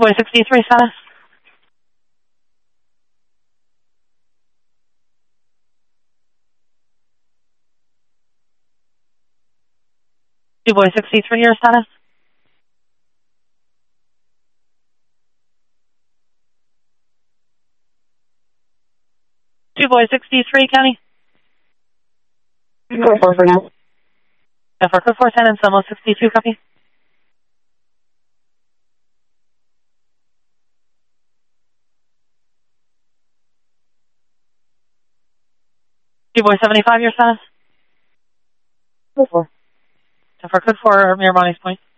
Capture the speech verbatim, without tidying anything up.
Boy sixty-three status. Two Boy sixty-three, your status. Two Boy sixty-three, County. Four four for now. Yeah, for code four ten and Selmo sixty-two, copy. Two Boy seventy-five, your status. Four four. Yeah, for code four, Mirabani's point.